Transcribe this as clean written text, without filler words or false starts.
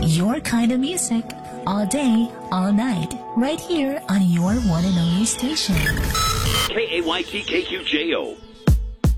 Your kind of music, all day, all night, right here on your one and only station. KAYT KQJO.